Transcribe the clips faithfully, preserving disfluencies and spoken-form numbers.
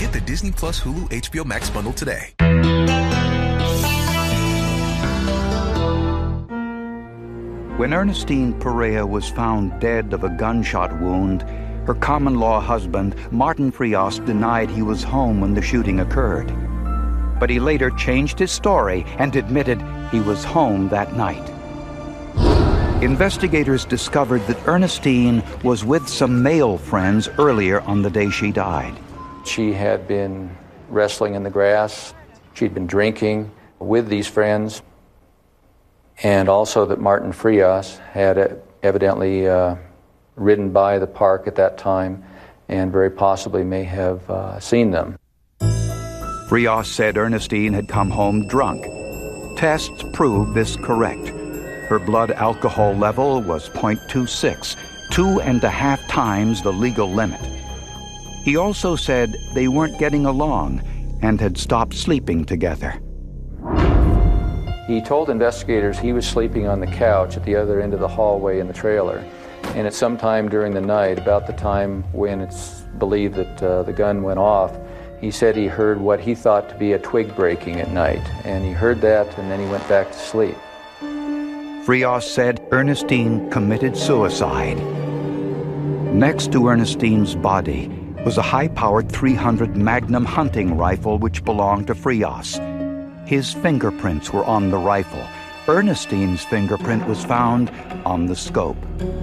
Get the Disney Plus Hulu H B O Max bundle today. When Ernestine Perea was found dead of a gunshot wound, her common-law husband, Martin Frias, denied he was home when the shooting occurred. But he later changed his story and admitted he was home that night. Investigators discovered that Ernestine was with some male friends earlier on the day she died. She had been wrestling in the grass. She'd been drinking with these friends. And also that Martin Frias had evidently uh, ridden by the park at that time and very possibly may have uh, seen them. Frias said Ernestine had come home drunk. Tests proved this correct. Her blood alcohol level was zero point two six, two and a half times the legal limit. He also said they weren't getting along and had stopped sleeping together. He told investigators he was sleeping on the couch at the other end of the hallway in the trailer. And at some time during the night, about the time when it's believed that uh, the gun went off, he said he heard what he thought to be a twig breaking at night. And he heard that, and then he went back to sleep. Frias said Ernestine committed suicide. Next to Ernestine's body was a high-powered three hundred Magnum hunting rifle which belonged to Frias. His fingerprints were on the rifle. Ernestine's fingerprint was found on the scope.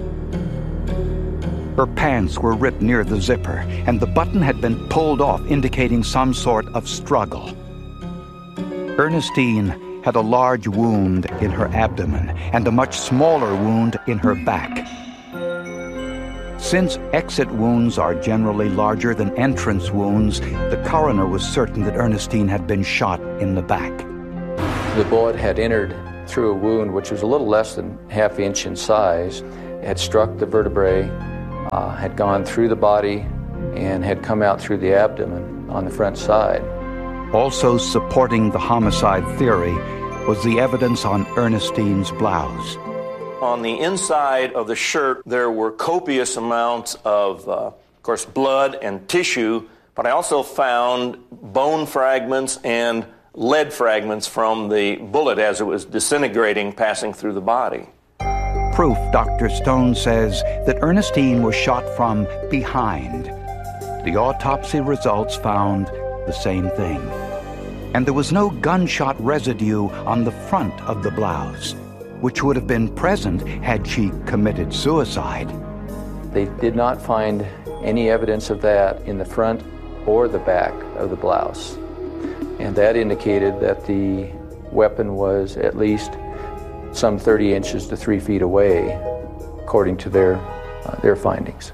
Her pants were ripped near the zipper, and the button had been pulled off, indicating some sort of struggle. Ernestine had a large wound in her abdomen and a much smaller wound in her back. Since exit wounds are generally larger than entrance wounds, the coroner was certain that Ernestine had been shot in the back. The bullet had entered through a wound which was a little less than half inch in size. It had struck the vertebrae, uh, had gone through the body, and had come out through the abdomen on the front side. Also supporting the homicide theory was the evidence on Ernestine's blouse. On the inside of the shirt, there were copious amounts of, uh, of course, blood and tissue, but I also found bone fragments and lead fragments from the bullet as it was disintegrating, passing through the body. Proof, Doctor Stone says, that Ernestine was shot from behind. The autopsy results found the same thing. And there was no gunshot residue on the front of the blouse, which would have been present had she committed suicide. They did not find any evidence of that in the front or the back of the blouse. And that indicated that the weapon was at least some thirty inches to three feet away, according to their, uh, their findings.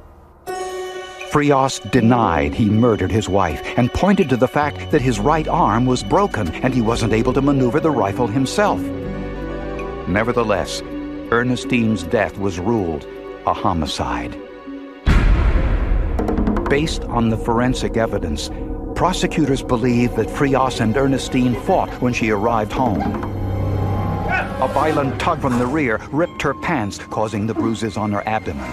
Frias denied he murdered his wife and pointed to the fact that his right arm was broken and he wasn't able to maneuver the rifle himself. Nevertheless, Ernestine's death was ruled a homicide. Based on the forensic evidence, prosecutors believe that Frias and Ernestine fought when she arrived home. A violent tug from the rear ripped her pants, causing the bruises on her abdomen.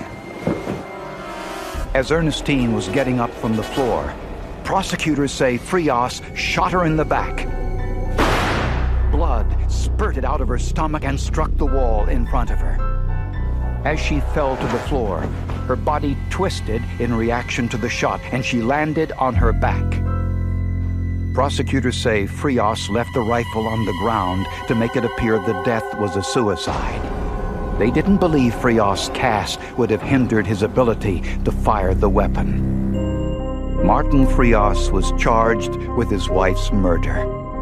As Ernestine was getting up from the floor, prosecutors say Frias shot her in the back. Blood spurted out of her stomach and struck the wall in front of her. As she fell to the floor, her body twisted in reaction to the shot, and she landed on her back. Prosecutors say Frias left the rifle on the ground to make it appear the death was a suicide. They didn't believe Frias' cast would have hindered his ability to fire the weapon. Martin Frias was charged with his wife's murder.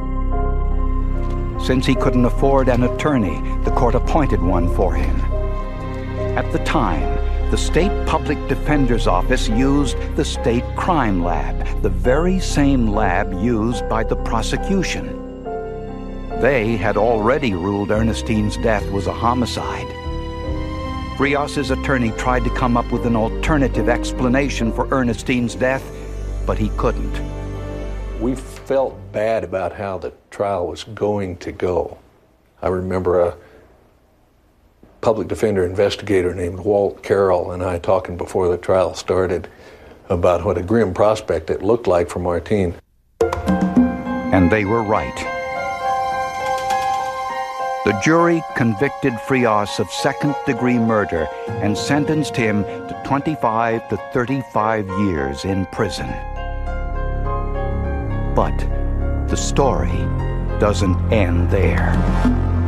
Since he couldn't afford an attorney, the court appointed one for him. At the time, the State Public Defender's Office used the State Crime Lab, the very same lab used by the prosecution. They had already ruled Ernestine's death was a homicide. Frias's attorney tried to come up with an alternative explanation for Ernestine's death, but he couldn't. We felt bad about how the trial was going to go. I remember a public defender investigator named Walt Carroll and I talking before the trial started, about what a grim prospect it looked like for Martine. And they were right. The jury convicted Frias of second-degree murder and sentenced him to twenty-five to thirty-five years in prison. But the story doesn't end there.